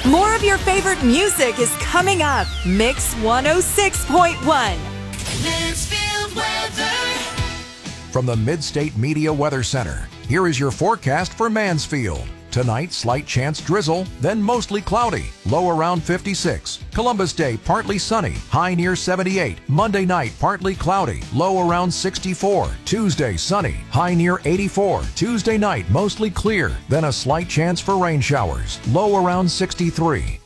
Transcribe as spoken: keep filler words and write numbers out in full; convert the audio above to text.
More of your favorite music is coming up. Mix one oh six point one. Mansfield weather. From the Mid-State Media Weather Center, here is your forecast for Mansfield. Tonight, slight chance drizzle, then mostly cloudy, low around fifty-six. Columbus Day, partly sunny, high near seventy-eight. Monday night, partly cloudy, low around sixty-four. Tuesday, sunny, high near eighty-four. Tuesday night, mostly clear, then a slight chance for rain showers, low around sixty-three.